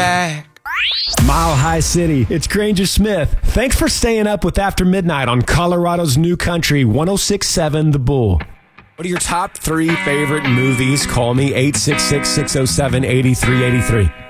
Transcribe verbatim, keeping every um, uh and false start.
back. Mile High City, it's Granger Smith. Thanks for staying up with After Midnight on Colorado's New Country, one oh six point seven The Bull. What are your top three favorite movies? Call me eight six six, six oh seven, eight three eight three.